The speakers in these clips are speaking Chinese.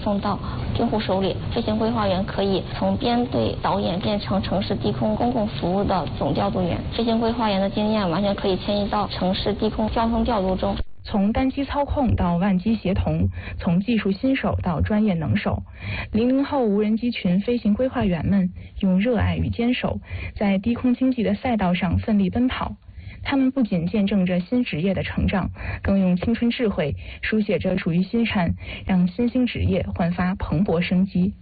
送到军户手里。飞行规划员可以从编队导演变成城市低空公共服务的总调度员。飞行规划员的经验完全可以迁移到城市低空交通调度中。 从单机操控到万机协同，从技术新手到专业能手，00后无人机群飞行规划员们用热爱与坚守，在低空经济的赛道上奋力奔跑。他们不仅见证着新职业的成长，更用青春智慧书写着属于新产，让新兴职业焕发蓬勃生机。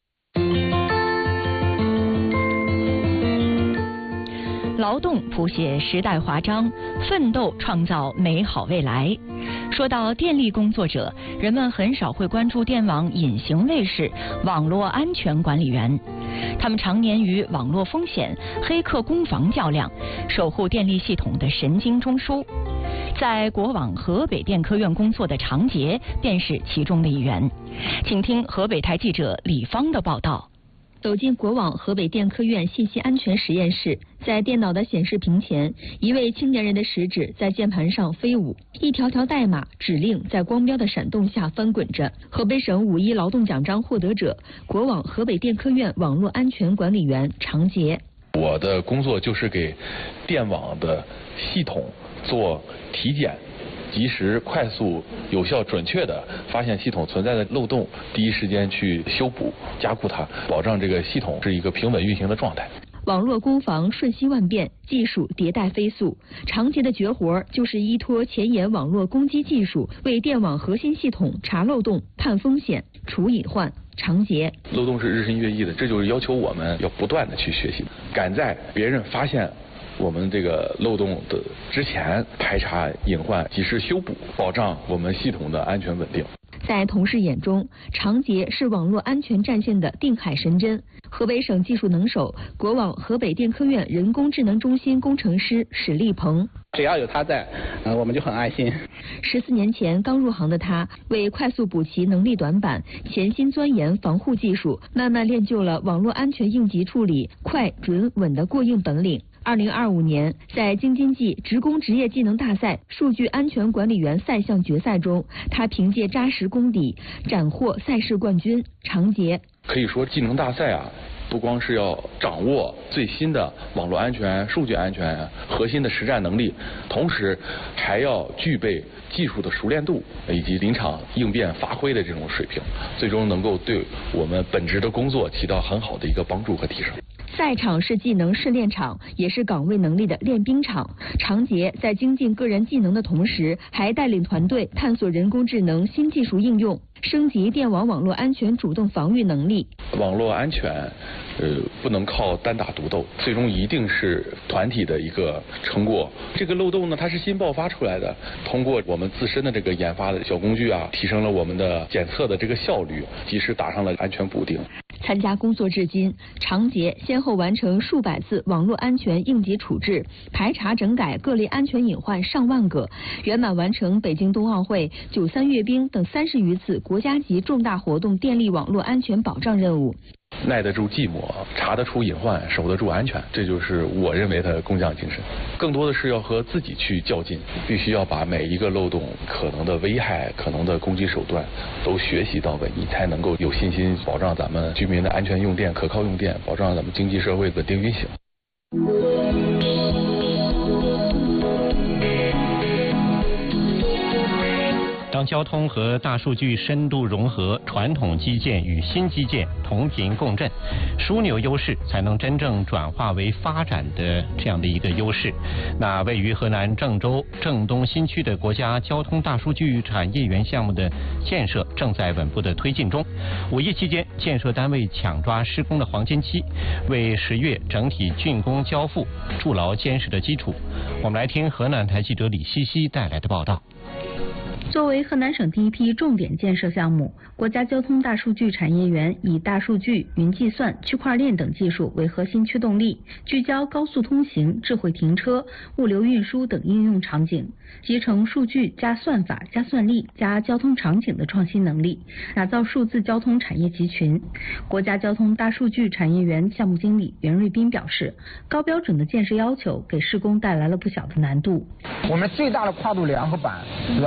劳动谱写时代华章，奋斗创造美好未来。说到电力工作者，人们很少会关注电网隐形卫士、网络安全管理员。他们常年与网络风险、黑客攻防较量，守护电力系统的神经中枢。在国网河北电科院工作的常杰便是其中的一员。请听河北台记者李芳的报道。 走进国网河北电科院信息安全实验室，在电脑的显示屏前，一位青年人的食指在键盘上飞舞，一条条代码指令在光标的闪动下翻滚着。河北省5·1劳动奖章获得者，国网河北电科院网络安全管理员常杰。 我的工作就是给电网的系统做体检，及时、快速、有效、准确地发现系统存在的漏洞，第一时间去修补、加固它，保障这个系统是一个平稳运行的状态。 网络攻防瞬息万变，技术迭代飞速。常杰的绝活就是依托前沿网络攻击技术，为电网核心系统查漏洞、判风险、除隐患。常杰， 漏洞是日新月异的，这就是要求我们要不断地去学习，赶在别人发现我们这个漏洞的之前排查隐患，及时修补，保障我们系统的安全稳定。 在同事眼中，常杰是网络安全战线的定海神针。河北省技术能手、国网河北电科院人工智能中心工程师史立鹏。 只要有他在，我们就很安心。 14年前刚入行的他，为快速补齐能力短板，潜心钻研防护技术，慢慢练就了网络安全应急处理快、准、稳的过硬本领。2025年，在京津冀职工职业技能大赛数据安全管理员赛项决赛中，他凭借扎实功底斩获赛事冠军。常杰可以说，技能大赛啊，不光是要掌握最新的网络安全、数据安全核心的实战能力，同时还要具备技术的熟练度以及临场应变发挥的这种水平，最终能够对我们本职的工作起到很好的一个帮助和提升。 赛场是技能试炼场，也是岗位能力的练兵场。常杰在精进个人技能的同时，还带领团队探索人工智能新技术应用，升级电网网络安全主动防御能力。 网络安全，不能靠单打独斗，最终一定是团体的一个成果。这个漏洞呢，它是新爆发出来的，通过我们自身的这个研发的小工具啊，提升了我们的检测的这个效率，及时打上了安全补丁。 参加工作至今，常杰先后完成数百次网络安全应急处置，排查整改各类安全隐患上万个，圆满完成北京冬奥会、93阅兵等30余次国家级重大活动电力网络安全保障任务。 耐得住寂寞，查得出隐患，守得住安全，这就是我认为的工匠精神。更多的是要和自己去较劲，必须要把每一个漏洞可能的危害、可能的攻击手段都学习到位，你才能够有信心保障咱们居民的安全用电、可靠用电，保障咱们经济社会稳定运行。 当交通和大数据深度融合，传统基建与新基建同频共振，枢纽优势才能真正转化为发展的这样的一个优势。那位于河南郑州郑东新区的国家交通大数据产业园项目的建设正在稳步的推进中。5一期间，建设单位抢抓施工的黄金期，为10月整体竣工交付筑牢坚实的基础。我们来听河南台记者李西西带来的报道。 作为河南省第一批重点建设项目，国家交通大数据产业园以大数据、云计算、区块链等技术为核心驱动力，聚焦高速通行、智慧停车、物流运输等应用场景，集成数据加算法加算力加交通场景的创新能力，打造数字交通产业集群。国家交通大数据产业园项目经理袁瑞斌表示，高标准的建设要求给施工带来了不小的难度。 我们最大的跨度2个板是